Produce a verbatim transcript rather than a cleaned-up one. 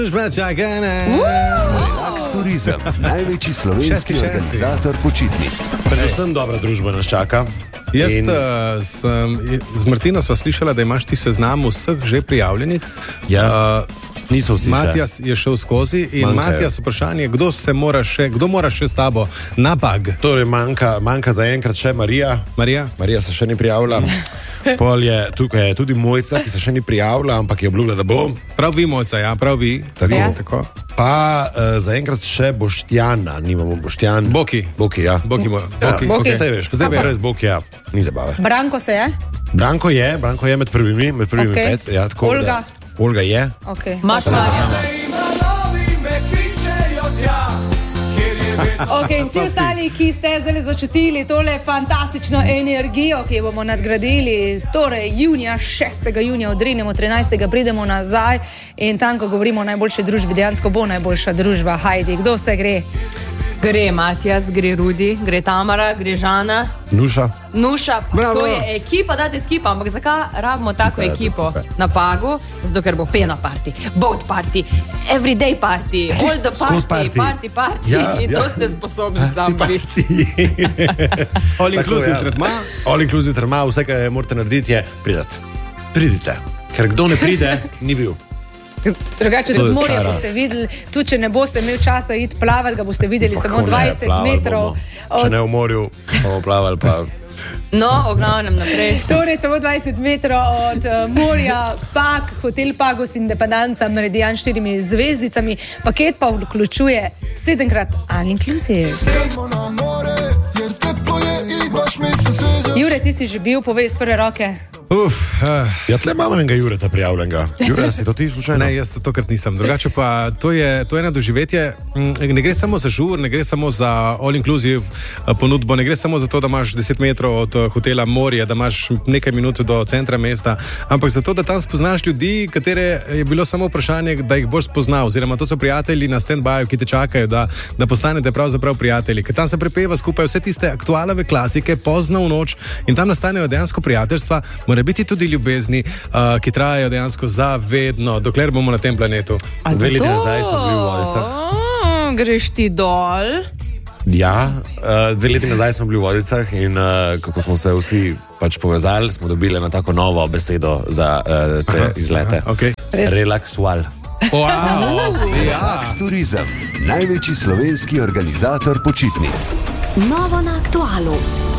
Relax Turizem, največji slovenski organizator počitnic. Predvsem dobra družba nas čaka. Jaz In- uh, sem, z Martino sva slišala, da imaš ti seznam vseh že prijavljenih. Ja, niso vsi še. Matjas je šel skozi in Manjkajo. Matjas vprašanje, kdo se mora še, kdo mora še s tabo na pag? Torej manjka, manjka zaenkrat še Marija. Marija? Marija se še ni prijavila. Pol je tukaj je tudi Mojca, ki se še ni prijavila, ampak je obljubila, da bo. Prav vi, Mojca, ja, prav vi. Tako. Ja. Tako. Pa uh, zaenkrat še Boštjana, nimamo Boštjan. Boki. Boki, ja. Boki, mo- Ja, Boki, Boki. okej. Saj veš, zdaj je res Boki, ja. Ni zabave. Branko se je? Branko je, Branko je med prvimi, med prvimi Okej. pet. Ja, tako, Olga? Da, Olga je. Okay. Ok, in vsi ostali, ki ste zdaj začutili tole fantastično energijo, ki jo bomo nadgradili, torej junija, šestega junija odrinemo, trinajstega pridemo nazaj in tam, ko govorimo o najboljši družbi, dejansko bo najboljša družba. Hajdi, kdo se gre? Gre Matjas, gre Rudi, gre Tamara, gre Žana, Nuša. Nuša, Bravo. to je ekipa, dajte skipa, ampak zakaj rabimo tako Dajte ekipo skipe. na Pagu? Zato, ker bo pena party, boat party, everyday party, all the Skozi party, party. party, party Ja, in ja. to ste sposobni sami biti. All Tako, inclusive ja. tretma. All inclusive tretma, vse, kar morate narediti, je prideti. Pridite. Ker kdo ne pride, ni bil. Drugače, To je tudi morja stara. boste videli, tudi če ne boste imeli časa iti plavati, ga boste videli samo Kako ne, dvajset plavali metrov. bomo. Če ne v morju, bomo plavali pa. No, o glavnem naprej. Torej, samo dvajset metrov od uh, morja, Pag, hotel Pagos Independenca, Meridian s štirimi zvezdicami. Paket pa vključuje sedemkrat all inclusive. Jure, ti si že bil, povej iz prve roke. Uf, uh, Ja, tle imamo enega Jureta prijavljenega. Jure, si to ti slučajno? ne, jaz tokrat nisem. Drugače pa to je, to je eno doživetje. Mm, Ne gre samo za žur, ne gre samo za all inclusive eh, ponudbo, ne gre samo za to, da imaš deset metrov od eh, hotela morje, da imaš nekaj minut do centra mesta, ampak zato, da tam spoznaš ljudi, katere je bilo samo vprašanje, da jih boš spoznal, oziroma to so prijatelji na stand-byju, ki te čakajo, da, da postanete pravzaprav prijatelji. Ker tam se prepeva skupaj vse tiste aktualove klasike, pozno v noč in tam nastanejo dejansko prijateljstva, mora biti tudi ljubezni, uh, ki trajajo dejansko zavedno, dokler bomo na tem planetu. Dve leti nazaj smo bili v Vodicah. O, greš ti dol. Ja, uh, dve leti nazaj smo bili v Vodicah in uh, kako smo se vsi pač povezali, smo dobili eno tako novo besedo za uh, te Aha, izlete. aha, okej. Relaksual. Wow. Relax Turizem, največji slovenski organizator počitnic. Novo na aktualu.